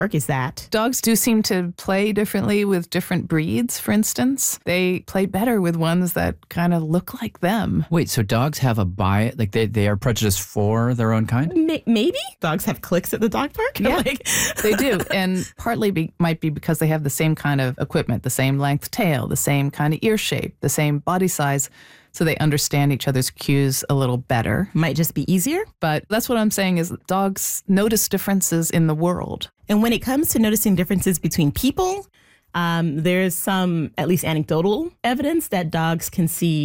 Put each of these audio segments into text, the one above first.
is that Dogs do seem to play differently with different breeds, for instance. They play better with ones that kind of look like them. Wait, so dogs have a bias, like they are prejudiced for their own kind? maybe dogs have clicks at the dog park? Yeah, they do. And partly might be because they have the same kind of equipment, the same length tail, the same kind of ear shape, the same body size. So they understand each other's cues a little better. Might just be easier. But that's what I'm saying is dogs notice differences in the world. And when it comes to noticing differences between people, there's some, at least anecdotal evidence that dogs can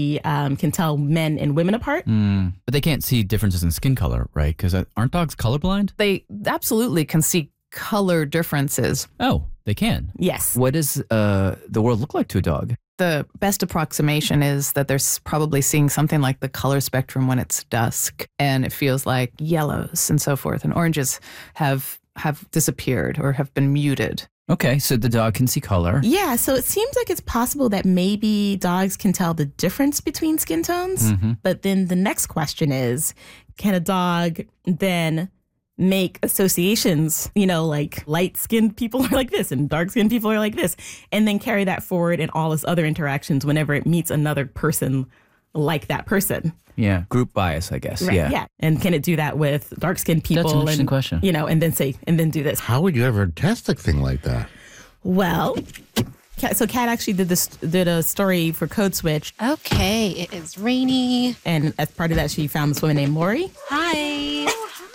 tell men and women apart. But they can't see differences in skin color, right? Because aren't dogs colorblind? They absolutely can see color differences. Oh, they can? Yes. What does the world look like to a dog? The best approximation is that they're probably seeing something like the color spectrum when it's dusk, and it feels like yellows and so forth, and oranges have disappeared or have been muted. Okay, so the dog can see color. Yeah, so it seems like it's possible that maybe dogs can tell the difference between skin tones. But then the next question is, can a dog then make associations, like light-skinned people are like this and dark-skinned people are like this, and then carry that forward in all its other interactions whenever it meets another person like that person? Yeah, group bias, I guess. Right, yeah. And can it do that with dark-skinned people? That's an interesting question. And then do this? How would you ever test a thing like that? Well, so Kat actually did a story for Code Switch. Okay, it is rainy. And as part of that, she found this woman named Lori. Hi.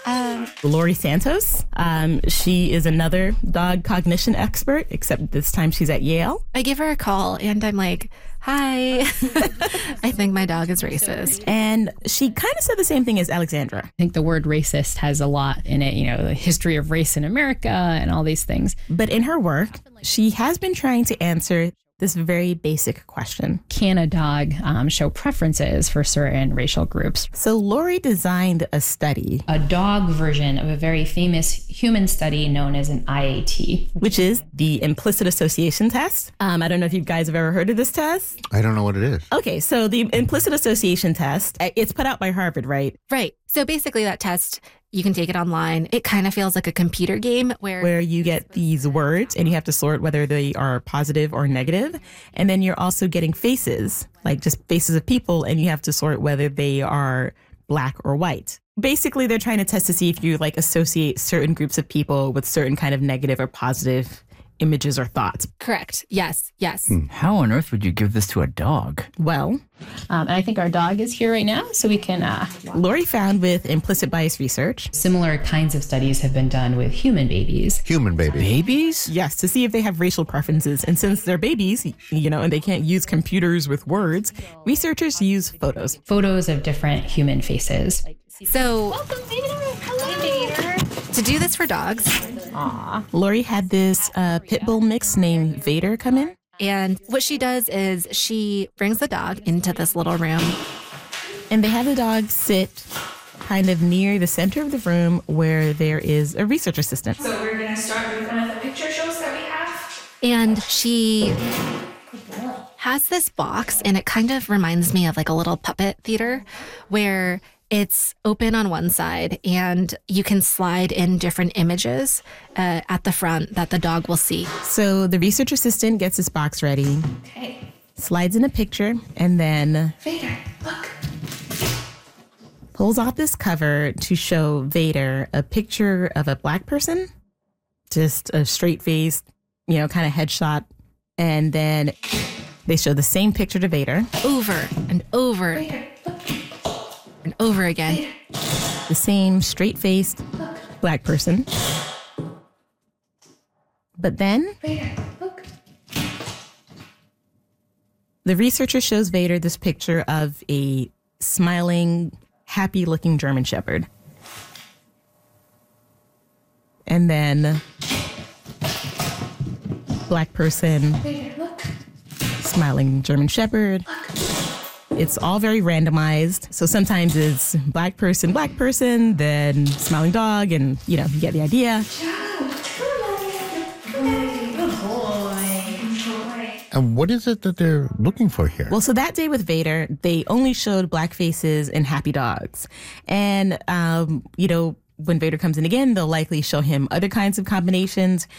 Lori Santos. She is another dog cognition expert, except this time she's at Yale. I give her a call and I'm like, hi. I think my dog is racist. And she kind of said the same thing as Alexandra. I think the word racist has a lot in it, the history of race in America and all these things. But in her work, she has been trying to answer this very basic question. Can a dog show preferences for certain racial groups? So Lori designed a study. A dog version of a very famous human study known as an IAT. Which is the implicit association test. I don't know if you guys have ever heard of this test. I don't know what it is. Okay, so the implicit association test, it's put out by Harvard, right? Right. So basically that test, you can take it online. It kind of feels like a computer game where you get these words and you have to sort whether they are positive or negative. And then you're also getting faces, like just faces of people, and you have to sort whether they are black or white. Basically, they're trying to test to see if you associate certain groups of people with certain kind of negative or positive images or thoughts. Correct. Yes. How on earth would you give this to a dog? Well, and I think our dog is here right now, so we can... Lori found with implicit bias research. Similar kinds of studies have been done with human babies. Human babies? Babies? Yes, to see if they have racial preferences. And since they're babies, and they can't use computers with words, researchers use photos. Photos of different human faces. So, Welcome, Vader. Hello. to do this for dogs, Lori had this pit bull mix named Vader come in. and what she does is she brings the dog into this little room. And they have the dog sit kind of near the center of the room where there is a research assistant. So we're going to start with one of the picture shows that we have. And she has this box, and it kind of reminds me of like a little puppet theater where it's open on one side and you can slide in different images at the front that the dog will see. So the research assistant gets this box ready, Okay. slides in a picture, and then Vader, look. pulls off this cover to show Vader a picture of a black person, just a straight-faced, kind of headshot. And then they show the same picture to Vader, Over and over Vader, look. and over again. the same straight-faced black person. But then Vader, look. the researcher shows Vader this picture of a smiling, happy-looking German Shepherd. And then black person, Vader, look. smiling German Shepherd. It's all very randomized. So sometimes it's black person, then smiling dog, and you get the idea. And what is it that they're looking for here? Well, so that day with Vader, they only showed black faces and happy dogs. And, when Vader comes in again, they'll likely show him other kinds of combinations.